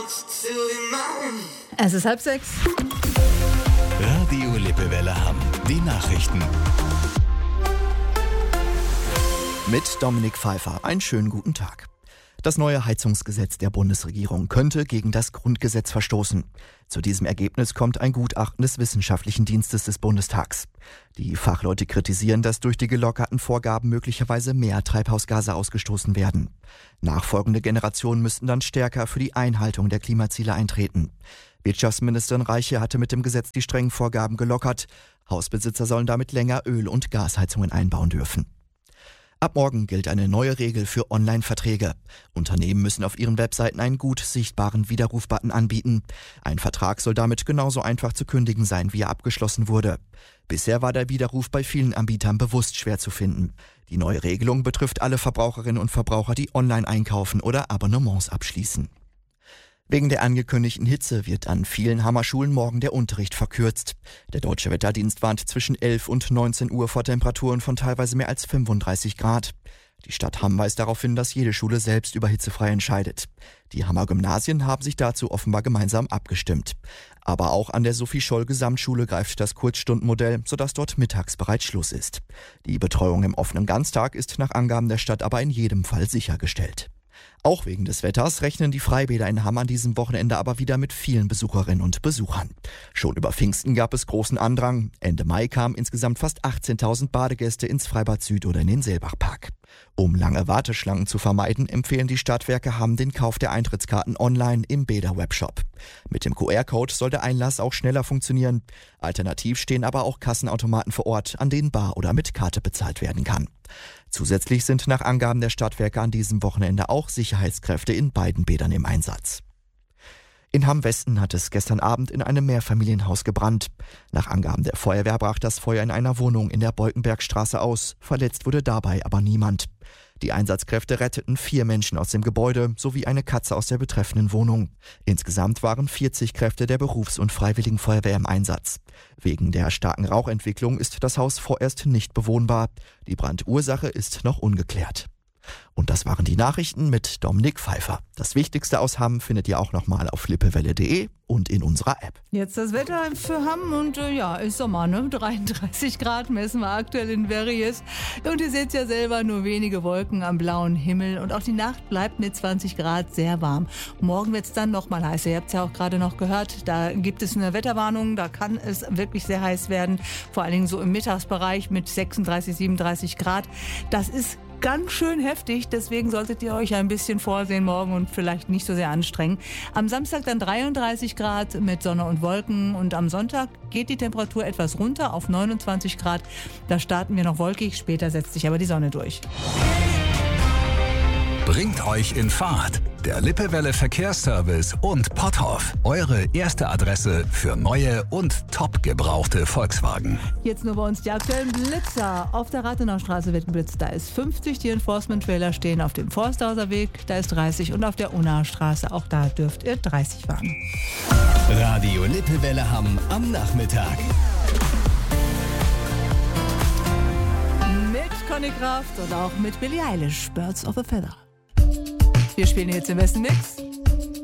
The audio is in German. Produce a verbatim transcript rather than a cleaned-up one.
Es ist halb sechs. Radio Lippewelle Hamm. Die Nachrichten. Mit Dominik Pfeiffer. Einen schönen guten Tag. Das neue Heizungsgesetz der Bundesregierung könnte gegen das Grundgesetz verstoßen. Zu diesem Ergebnis kommt ein Gutachten des Wissenschaftlichen Dienstes des Bundestags. Die Fachleute kritisieren, dass durch die gelockerten Vorgaben möglicherweise mehr Treibhausgase ausgestoßen werden. Nachfolgende Generationen müssten dann stärker für die Einhaltung der Klimaziele eintreten. Wirtschaftsministerin Reiche hatte mit dem Gesetz die strengen Vorgaben gelockert. Hausbesitzer sollen damit länger Öl- und Gasheizungen einbauen dürfen. Ab morgen gilt eine neue Regel für Online-Verträge. Unternehmen müssen auf ihren Webseiten einen gut sichtbaren Widerrufbutton anbieten. Ein Vertrag soll damit genauso einfach zu kündigen sein, wie er abgeschlossen wurde. Bisher war der Widerruf bei vielen Anbietern bewusst schwer zu finden. Die neue Regelung betrifft alle Verbraucherinnen und Verbraucher, die online einkaufen oder Abonnements abschließen. Wegen der angekündigten Hitze wird an vielen Hammerschulen morgen der Unterricht verkürzt. Der Deutsche Wetterdienst warnt zwischen elf und neunzehn Uhr vor Temperaturen von teilweise mehr als fünfunddreißig Grad. Die Stadt Hamm weist darauf hin, dass jede Schule selbst über hitzefrei entscheidet. Die Hammer Gymnasien haben sich dazu offenbar gemeinsam abgestimmt. Aber auch an der Sophie-Scholl-Gesamtschule greift das Kurzstundenmodell, sodass dort mittags bereits Schluss ist. Die Betreuung im offenen Ganztag ist nach Angaben der Stadt aber in jedem Fall sichergestellt. Auch wegen des Wetters rechnen die Freibäder in Hamm an diesem Wochenende aber wieder mit vielen Besucherinnen und Besuchern. Schon über Pfingsten gab es großen Andrang. Ende Mai kamen insgesamt fast achtzehntausend Badegäste ins Freibad Süd oder in den Seelbachpark. Um lange Warteschlangen zu vermeiden, empfehlen die Stadtwerke Hamm den Kauf der Eintrittskarten online im Bäder-Webshop. Mit dem Q R-Code soll der Einlass auch schneller funktionieren. Alternativ stehen aber auch Kassenautomaten vor Ort, an denen bar oder mit Karte bezahlt werden kann. Zusätzlich sind nach Angaben der Stadtwerke an diesem Wochenende auch Sicherheitskräfte in beiden Bädern im Einsatz. In Hamm-Westen hat es gestern Abend in einem Mehrfamilienhaus gebrannt. Nach Angaben der Feuerwehr brach das Feuer in einer Wohnung in der Beukenbergstraße aus. Verletzt wurde dabei aber niemand. Die Einsatzkräfte retteten vier Menschen aus dem Gebäude sowie eine Katze aus der betreffenden Wohnung. Insgesamt waren vierzig Kräfte der Berufs- und Freiwilligen Feuerwehr im Einsatz. Wegen der starken Rauchentwicklung ist das Haus vorerst nicht bewohnbar. Die Brandursache ist noch ungeklärt. Und das waren die Nachrichten mit Dominik Pfeiffer. Das Wichtigste aus Hamm findet ihr auch nochmal auf lippewelle punkt de und in unserer App. Jetzt das Wetter für Hamm und äh, ja, ist Sommer, ne? dreiunddreißig Grad messen wir aktuell in Verries. Und ihr seht ja selber, nur wenige Wolken am blauen Himmel. Und auch die Nacht bleibt mit zwanzig Grad sehr warm. Morgen wird es dann nochmal heißer. Ihr habt es ja auch gerade noch gehört, da gibt es eine Wetterwarnung. Da kann es wirklich sehr heiß werden. Vor allen Dingen so im Mittagsbereich mit sechsunddreißig, siebenunddreißig Grad. Das ist ganz schön heftig, deswegen solltet ihr euch ein bisschen vorsehen morgen und vielleicht nicht so sehr anstrengen. Am Samstag dann dreiunddreißig Grad mit Sonne und Wolken und am Sonntag geht die Temperatur etwas runter auf neunundzwanzig Grad. Da starten wir noch wolkig, später setzt sich aber die Sonne durch. Bringt euch in Fahrt. Der Lippewelle Verkehrsservice und Potthoff. Eure erste Adresse für neue und top gebrauchte Volkswagen. Jetzt nur bei uns die aktuellen Blitzer. Auf der Rathenaustraße wird geblitzt. Da ist fünfzig, die Enforcement-Trailer stehen auf dem Forsthauser Weg. Da ist dreißig und auf der Unnaer Straße, auch da dürft ihr dreißig fahren. Radio Lippewelle Hamm am Nachmittag. Mit Conny Kraft und auch mit Billie Eilish, Birds of a Feather. Wir spielen jetzt im besten Mix.